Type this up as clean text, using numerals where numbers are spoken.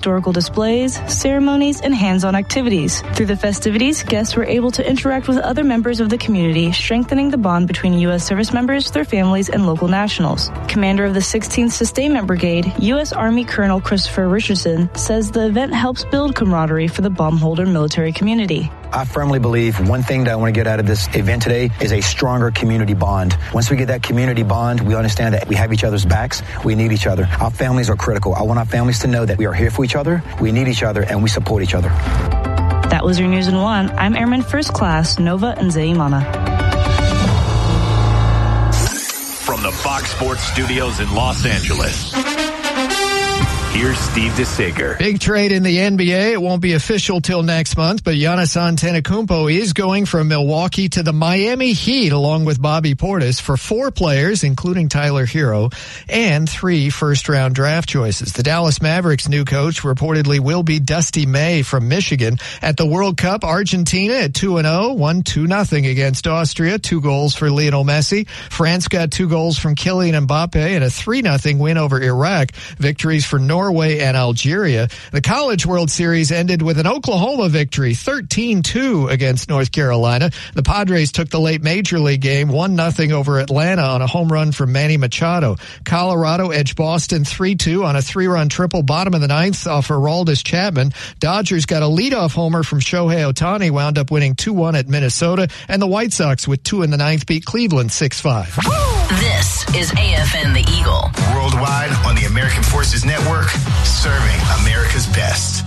historical displays, ceremonies, and hands-on activities. Through the festivities, guests were able to interact with other members of the community, strengthening the bond between U.S. service members, their families, and local nationals. Commander of the 16th Sustainment Brigade, U.S. Army Colonel Christopher Richardson, says the event helps build camaraderie for the Baumholder military community. I firmly believe one thing that I want to get out of this event today is a stronger community bond. Once we get that community bond, we understand that we have each other's backs. We need each other. Our families are critical. I want our families to know that we are here for each other, we need each other, and we support each other. That was your News in One. I'm Airman First Class Nova Nzeimana. From the Fox Sports Studios in Los Angeles, here's Steve DeSager. Big trade in the NBA. It won't be official till next month, but Giannis Antetokounmpo is going from Milwaukee to the Miami Heat along with Bobby Portis for 4 players, including Tyler Hero, and 3 first-round draft choices. The Dallas Mavericks' new coach reportedly will be Dusty May from Michigan. At the World Cup, Argentina at 2-0 won 2-0 against Austria, 2 goals for Lionel Messi. France got 2 goals from Kylian Mbappe and a 3-0 win over Iraq. Victories for Norway and Algeria. The College World Series ended with an Oklahoma victory, 13-2 against North Carolina. The Padres took the late Major League game, 1-0 over Atlanta on a home run from Manny Machado. Colorado edged Boston 3-2 on a 3-run triple bottom of the 9th off Aroldis Chapman. Dodgers got a leadoff homer from Shohei Ohtani, wound up winning 2-1 at Minnesota, and the White Sox with 2 in the 9th beat Cleveland 6-5. This is AFN The Eagle. Worldwide on the American Forces Network, serving America's best.